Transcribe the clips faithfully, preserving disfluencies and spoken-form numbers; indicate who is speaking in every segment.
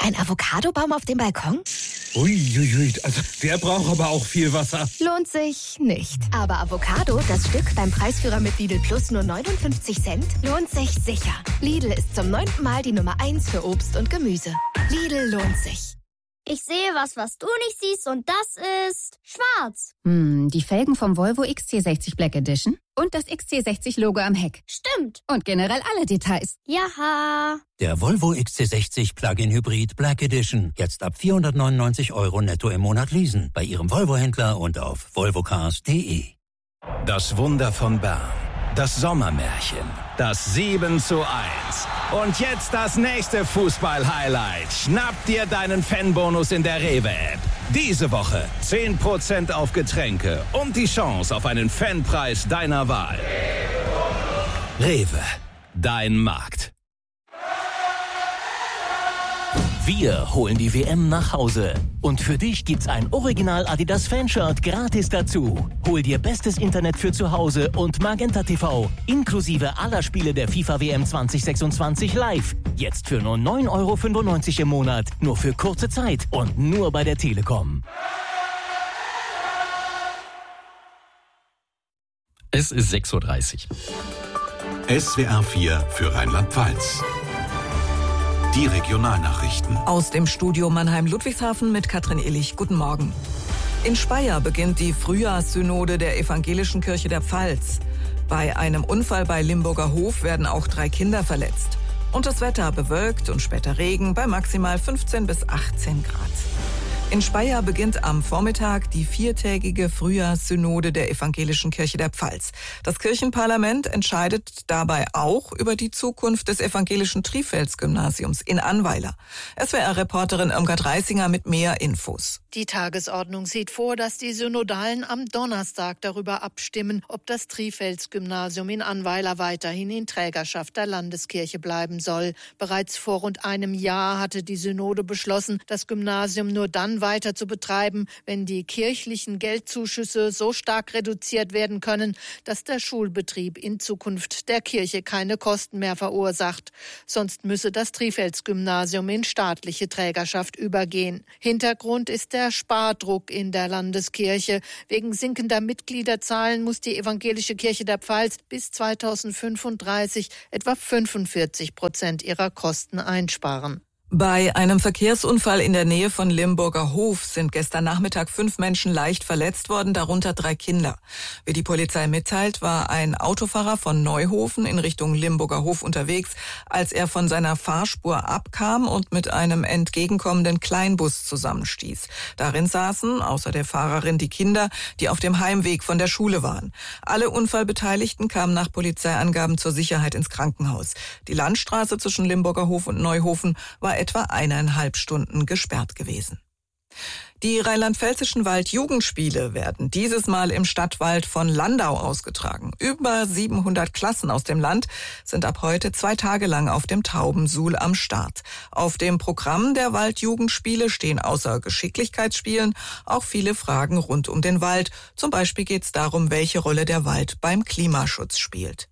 Speaker 1: Ein Avocadobaum auf dem Balkon?
Speaker 2: Uiuiui, also der braucht aber auch viel Wasser.
Speaker 1: Lohnt sich nicht. Aber Avocado, das Stück beim Preisführer mit Lidl Plus nur neunundfünfzig Cent, lohnt sich sicher. Lidl ist zum neunten Mal die Nummer eins für Obst und Gemüse. Lidl lohnt sich.
Speaker 3: Ich sehe was, was du nicht siehst, und das ist schwarz.
Speaker 4: Hm, die Felgen vom Volvo X C sechzig Black Edition und das X C sechzig Logo am Heck.
Speaker 3: Stimmt.
Speaker 4: Und generell alle Details.
Speaker 3: Jaha.
Speaker 5: Der Volvo X C sechzig Plug-in Hybrid Black Edition. Jetzt ab vierhundertneunundneunzig Euro netto im Monat leasen. Bei Ihrem Volvo-Händler und auf volvocars punkt de.
Speaker 6: Das Wunder von Bern. Das Sommermärchen. Das sieben zu eins. Und jetzt das nächste Fußball-Highlight. Schnapp dir deinen Fanbonus in der Rewe-App. Diese Woche zehn Prozent auf Getränke und die Chance auf einen Fanpreis deiner Wahl. Rewe, dein Markt.
Speaker 7: Wir holen die W M nach Hause. Und für dich gibt's ein Original Adidas Fanshirt gratis dazu. Hol dir bestes Internet für zu Hause und Magenta T V. Inklusive aller Spiele der FIFA W M zwanzig sechsundzwanzig live. Jetzt für nur neun Euro fünfundneunzig im Monat. Nur für kurze Zeit und nur bei der Telekom.
Speaker 8: Es ist sechs Uhr dreißig.
Speaker 9: S W R vier für Rheinland-Pfalz. Die Regionalnachrichten.
Speaker 10: Aus dem Studio Mannheim-Ludwigshafen mit Katrin Illich. Guten Morgen. In Speyer beginnt die Frühjahrssynode der Evangelischen Kirche der Pfalz. Bei einem Unfall bei Limburger Hof werden auch drei Kinder verletzt. Und das Wetter bewölkt und später Regen bei maximal fünfzehn bis achtzehn Grad. In Speyer beginnt am Vormittag die viertägige Frühjahrssynode der Evangelischen Kirche der Pfalz. Das Kirchenparlament entscheidet dabei auch über die Zukunft des evangelischen Trifels-Gymnasiums in Annweiler. S W R-Reporterin Irmgard Reisinger mit mehr Infos.
Speaker 11: Die Tagesordnung sieht vor, dass die Synodalen am Donnerstag darüber abstimmen, ob das Trifels-Gymnasium in Annweiler weiterhin in Trägerschaft der Landeskirche bleiben soll. Bereits vor rund einem Jahr hatte die Synode beschlossen, das Gymnasium nur dann weiter zu betreiben, wenn die kirchlichen Geldzuschüsse so stark reduziert werden können, dass der Schulbetrieb in Zukunft der Kirche keine Kosten mehr verursacht. Sonst müsse das Trifels-Gymnasium in staatliche Trägerschaft übergehen. Hintergrund ist der Spardruck in der Landeskirche. Wegen sinkender Mitgliederzahlen muss die Evangelische Kirche der Pfalz bis zweitausendfünfunddreißig etwa fünfundvierzig Prozent ihrer Kosten einsparen.
Speaker 10: Bei einem Verkehrsunfall in der Nähe von Limburger Hof sind gestern Nachmittag fünf Menschen leicht verletzt worden, darunter drei Kinder. Wie die Polizei mitteilt, war ein Autofahrer von Neuhofen in Richtung Limburger Hof unterwegs, als er von seiner Fahrspur abkam und mit einem entgegenkommenden Kleinbus zusammenstieß. Darin saßen außer der Fahrerin die Kinder, die auf dem Heimweg von der Schule waren. Alle Unfallbeteiligten kamen nach Polizeiangaben zur Sicherheit ins Krankenhaus. Die Landstraße zwischen Limburger Hof und Neuhofen war etwa eineinhalb Stunden gesperrt gewesen. Die rheinland-pfälzischen Waldjugendspiele werden dieses Mal im Stadtwald von Landau ausgetragen. Über siebenhundert Klassen aus dem Land sind ab heute zwei Tage lang auf dem Taubensuhl am Start. Auf dem Programm der Waldjugendspiele stehen außer Geschicklichkeitsspielen auch viele Fragen rund um den Wald. Zum Beispiel geht es darum, welche Rolle der Wald beim Klimaschutz spielt.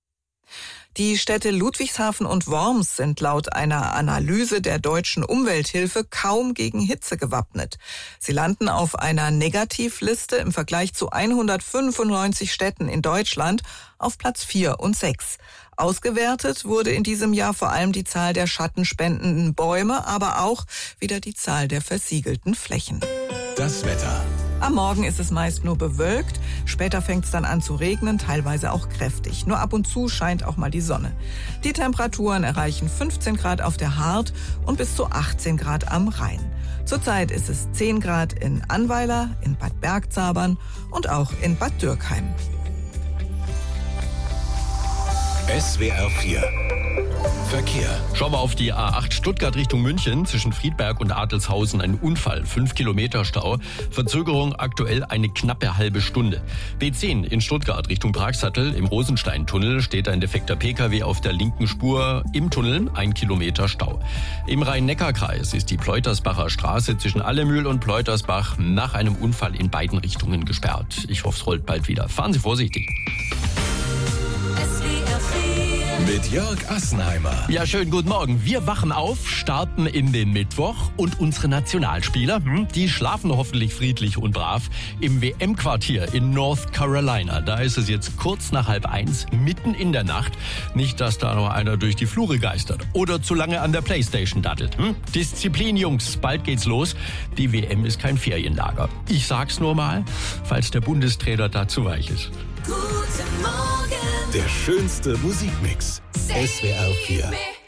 Speaker 10: Die Städte Ludwigshafen und Worms sind laut einer Analyse der Deutschen Umwelthilfe kaum gegen Hitze gewappnet. Sie landen auf einer Negativliste im Vergleich zu hundertfünfundneunzig Städten in Deutschland auf Platz vier und sechs. Ausgewertet wurde in diesem Jahr vor allem die Zahl der schattenspendenden Bäume, aber auch wieder die Zahl der versiegelten Flächen.
Speaker 9: Das Wetter.
Speaker 10: Am Morgen ist es meist nur bewölkt, später fängt es dann an zu regnen, teilweise auch kräftig. Nur ab und zu scheint auch mal die Sonne. Die Temperaturen erreichen fünfzehn Grad auf der Haardt und bis zu achtzehn Grad am Rhein. Zurzeit ist es zehn Grad in Annweiler, in Bad Bergzabern und auch in Bad Dürkheim.
Speaker 9: S W R vier Verkehr.
Speaker 8: Schauen wir auf die A acht Stuttgart Richtung München. Zwischen Friedberg und Adelshausen ein Unfall. fünf Kilometer Stau. Verzögerung aktuell eine knappe halbe Stunde. B zehn in Stuttgart Richtung Pragsattel. Im Rosensteintunnel steht ein defekter Pkw auf der linken Spur. Im Tunnel ein Kilometer Stau. Im Rhein-Neckar-Kreis ist die Pleutersbacher Straße zwischen Allemühl und Pleutersbach nach einem Unfall in beiden Richtungen gesperrt. Ich hoffe, es rollt bald wieder. Fahren Sie vorsichtig.
Speaker 9: mit Jörg Assenheimer.
Speaker 8: Ja, schönen guten Morgen. Wir wachen auf, starten in den Mittwoch und unsere Nationalspieler, hm, die schlafen hoffentlich friedlich und brav im W M-Quartier in North Carolina. Da ist es jetzt kurz nach halb eins, mitten in der Nacht. Nicht, dass da noch einer durch die Flure geistert oder zu lange an der Playstation dattelt. Hm? Disziplin, Jungs, bald geht's los. Die W M ist kein Ferienlager. Ich sag's nur mal, falls der Bundestrainer da zu weich ist.
Speaker 9: Guten Morgen. Der schönste Musikmix. S W R vier.